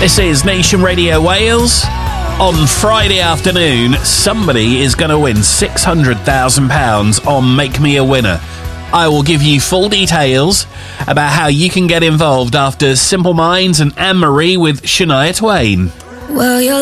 This is Nation Radio Wales. On Friday afternoon, somebody is going to win £600,000 on Make Me a Winner. I will give you full details about how you can get involved after Simple Minds and Anne-Marie with Shania Twain. Well, you're